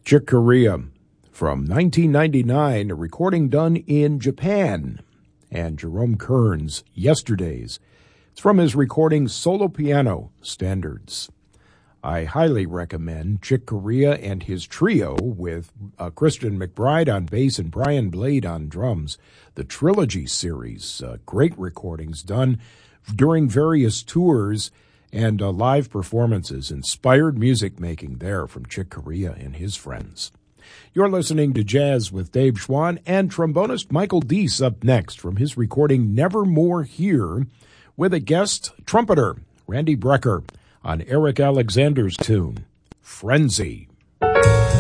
Chick Corea from 1999, a recording done in Japan, and Jerome Kern's Yesterdays. It's from his recording Solo Piano Standards. I highly recommend Chick Corea and his trio with Christian McBride on bass and Brian Blade on drums. The Trilogy series, great recordings done during various tours and live performances. Inspired music making there from Chick Corea and his friends. You're listening to Jazz with Dave Schwann, and trombonist Michael Deese up next from his recording Nevermore Here with a guest trumpeter, Randy Brecker, on Eric Alexander's tune, Frenzy.